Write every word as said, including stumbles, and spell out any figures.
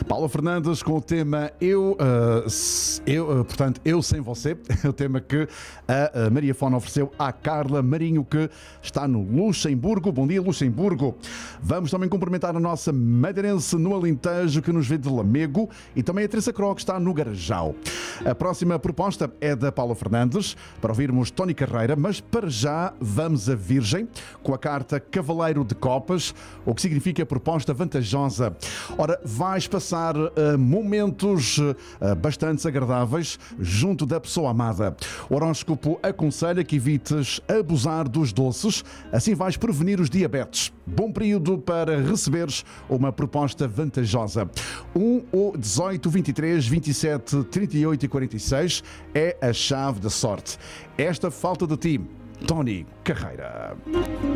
Paula Fernandes com o tema Eu, uh, eu uh, portanto, Eu Sem Você, é o tema que a, a Maria Fona ofereceu à Carla Marinho, que está no Luxemburgo. Bom dia, Luxemburgo. Vamos também cumprimentar a nossa madeirense no Alentejo, que nos vê de Lamego, e também a Teresa Cro, que está no Garajal. A próxima proposta é da Paula Fernandes, para ouvirmos Tony Carreira, mas para já vamos a Virgem, com a carta Cavaleiro de Copas, o que significa proposta vantajosa. Ora, vais passar uh, momentos uh, bastante agradáveis junto da pessoa amada. O horóscopo aconselha que evites abusar dos doces, assim vais prevenir os diabetes. Bom período para receberes uma proposta vantajosa. um, o dezoito, vinte e três, vinte e sete, trinta e oito e quarenta e seis é a chave da sorte. Esta falta de ti, Tony Carreira.